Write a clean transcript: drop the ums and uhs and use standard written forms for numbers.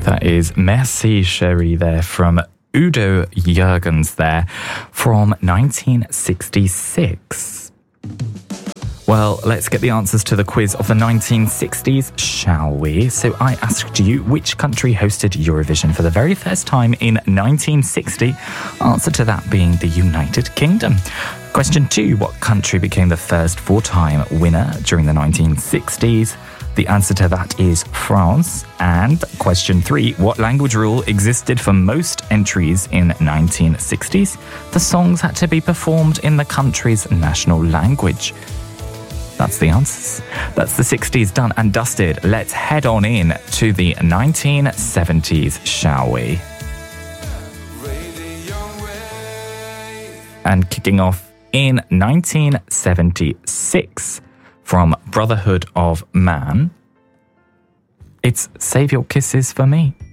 That is Merci Chérie there from Udo Jürgens there from 1966. Well, let's get the answers to the quiz of the 1960s, shall we? So I asked you which country hosted Eurovision for the very first time in 1960. Answer to that being the United Kingdom. Question 2, what country became the first four-time winner during the 1960s? The answer to that is France. And question 3, what language rule existed for most entries in 1960s? The songs had to be performed in the country's national language. That's the answers. That's the 60s done and dusted. Let's head on in to the 1970s, shall we? And kicking off in 1976 from Brotherhood of Man, it's Save Your Kisses for Me.